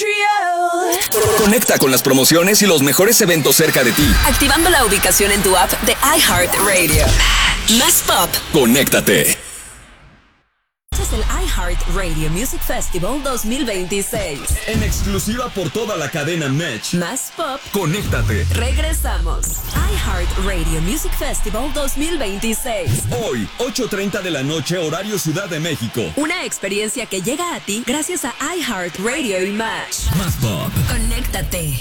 Conecta con las promociones y los mejores eventos cerca de ti. Activando la ubicación en tu app de iHeartRadio. Más pop. Conéctate. Este es el iHeartRadio Music Festival 2026. En exclusiva por toda la cadena Match. Más pop. Conéctate. Regresamos. iHeartRadio Music Festival 2026. Hoy, 8:30 de la noche, horario Ciudad de México. Una experiencia que llega a ti gracias a iHeartRadio y Match. Más pop. Conéctate.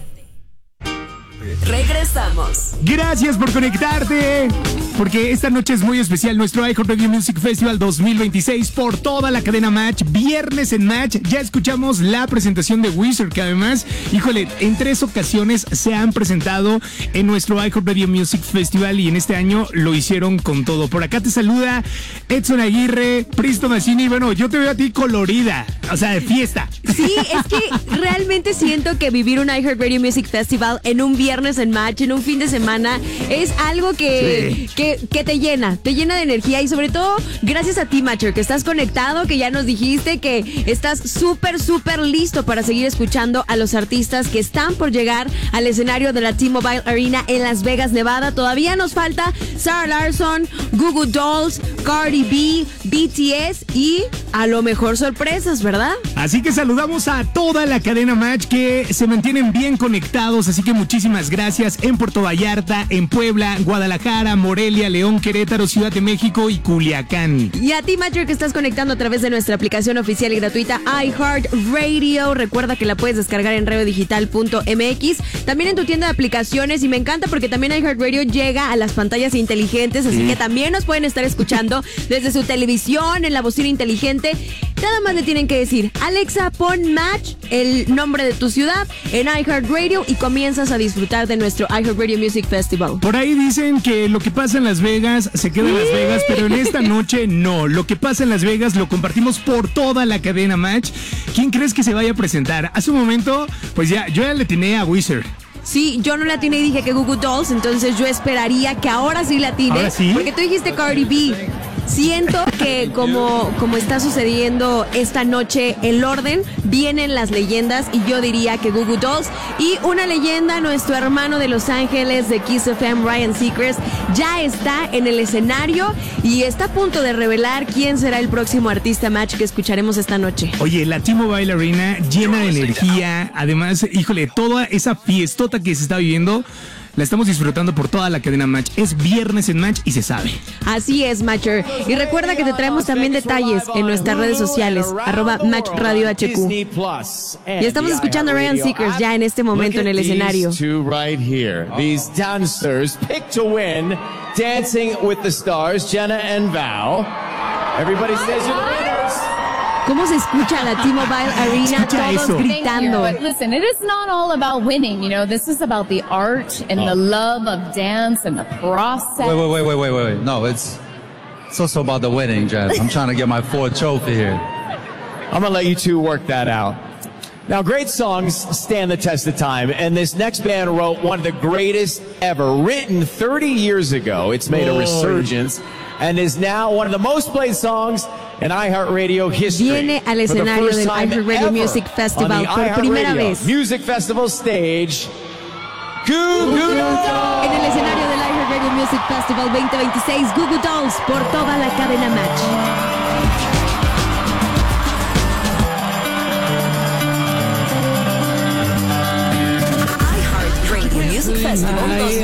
Regresamos. Gracias por conectarte, porque esta noche es muy especial, nuestro iHeartRadio Music Festival 2026 por toda la cadena Match, viernes en Match. Ya escuchamos la presentación de Wizard, que además, híjole, en 3 ocasiones se han presentado en nuestro iHeartRadio Music Festival y en este año lo hicieron con todo. Por acá te saluda Edson Aguirre, Pristo Massini. Bueno, yo te veo a ti colorida, o sea, de fiesta. Sí, es que realmente siento que vivir un iHeartRadio Music Festival en un viernes en Match, en un fin de semana, es algo que te llena de energía y sobre todo gracias a ti, Matcher, que estás conectado, que ya nos dijiste que estás súper listo para seguir escuchando a los artistas que están por llegar al escenario de la T-Mobile Arena en Las Vegas, Nevada. Todavía nos falta Sarah Larsson, Goo Goo Dolls, Cardi B, BTS y a lo mejor sorpresas, ¿verdad? Así que saludamos a toda la cadena Match que se mantienen bien conectados, así que muchísimas gracias en Puerto Vallarta, en Puebla, Guadalajara, Morelia, León, Querétaro, Ciudad de México y Culiacán. Y a ti, Matcher, que estás conectando a través de nuestra aplicación oficial y gratuita iHeartRadio. Recuerda que la puedes descargar en radiodigital.mx, también en tu tienda de aplicaciones, y me encanta porque también iHeartRadio llega a las pantallas inteligentes, así que también nos pueden estar escuchando desde su televisión, en la bocina inteligente. Nada más le tienen que decir: Alexa, pon Match, el nombre de tu ciudad, en iHeartRadio, y comienzas a disfrutar de nuestro iHeartRadio Music Festival. Por ahí dicen que lo que pasa en Las Vegas se queda en Las Vegas, pero en esta noche no. Lo que pasa en Las Vegas lo compartimos por toda la cadena Match. ¿Quién crees que se vaya a presentar? Hace un momento, pues yo ya le atiné a Wizard. Sí, yo no la atiné y dije que Goo Goo Dolls, entonces yo esperaría que ahora sí la atine. ¿Ahora sí? Porque tú dijiste Cardi B. Siento que como está sucediendo esta noche el orden, vienen las leyendas, y yo diría que Goo Goo Dolls. Y una leyenda, nuestro hermano de Los Ángeles de Kiss FM, Ryan Seacrest, ya está en el escenario y está a punto de revelar quién será el próximo artista Match que escucharemos esta noche. Oye, la T-Mobile Arena llena de energía, además, híjole, toda esa fiestota que se está viviendo la estamos disfrutando por toda la cadena Match. Es viernes en Match y se sabe. Así es, Matcher. Y recuerda que te traemos también detalles en nuestras redes sociales, @MatchRadioHQ. Y estamos escuchando a Ryan Seacrest ya en este momento en el escenario. These dancers picked to win Dancing with the Stars, Jenna and Val. Everybody says you're the winners. ¿Cómo se escucha la T-Mobile Arena? Todos eso gritando. But listen, it is not all about winning. You know, this is about the art and the love of dance and the process. Wait. No, it's also about the winning, Jen. I'm trying to get my 4th trophy here. I'm going to let you two work that out. Now, great songs stand the test of time, and this next band wrote one of the greatest ever, written 30 years ago. It's made a resurgence and is now one of the most played songs in iHeartRadio history. Viene al escenario del iHeartRadio Music Festival por primera vez. Music Festival stage, Goo Goo Dolls. En el escenario del iHeartRadio Music Festival 2026, Goo Goo Dolls por toda la cadena Match. iHeartRadio Music Festival